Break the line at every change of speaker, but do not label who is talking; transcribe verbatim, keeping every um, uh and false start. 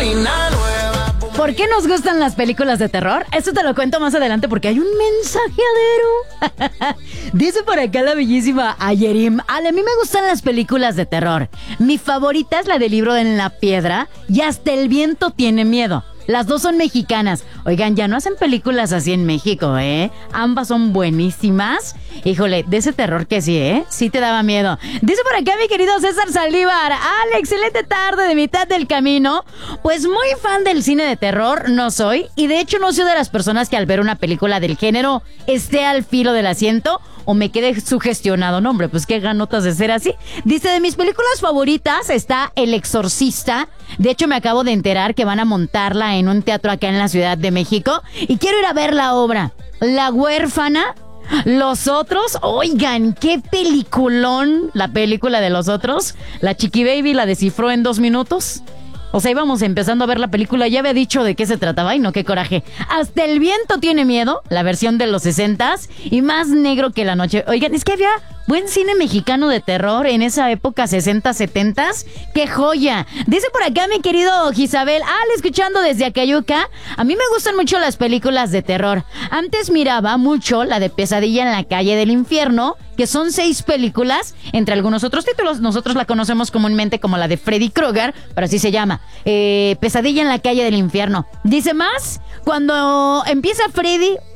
gasolina nueva.
¿Por qué nos gustan las películas de terror? Eso te lo cuento más adelante porque hay un mensajeadero. Dice por acá la bellísima Ayerim: Ale, a mí me gustan las películas de terror. Mi favorita es la del Libro en la Piedra y Hasta el viento tiene miedo. Las dos son mexicanas. Oigan, ya no hacen películas así en México, ¿eh? Ambas son buenísimas. Híjole, de ese terror que sí, ¿eh? Sí te daba miedo. Dice por acá mi querido César Saldívar: Ale, excelente tarde de mitad del camino. Pues muy fan del cine de terror no soy. Y de hecho no soy de las personas que al ver una película del género esté al filo del asiento o me quede sugestionado. No, hombre, pues qué ganotas de ser así. Dice, de mis películas favoritas está El Exorcista. De hecho, me acabo de enterar que van a montarla en un teatro acá en la Ciudad de México y quiero ir a ver la obra. La Huérfana, Los Otros. Oigan, qué peliculón la película de Los Otros. La Chiqui Baby la descifró en dos minutos. O sea, íbamos empezando a ver la película, ya había dicho de qué se trataba. Ay, no, qué coraje. Hasta el viento tiene miedo, la versión de los sesentas, y Más negro que la noche. Oigan, es que había buen cine mexicano de terror en esa época, sesenta, setentas. ¡Qué joya! Dice por acá mi querido Gisabel: Al, escuchando desde Acayuca. A mí me gustan mucho las películas de terror. Antes miraba mucho la de Pesadilla en la calle del infierno, que son seis películas, entre algunos otros títulos. Nosotros la conocemos comúnmente como la de Freddy Krueger, pero así se llama. Eh, Pesadilla en la calle del infierno. Dice más, cuando empieza Freddy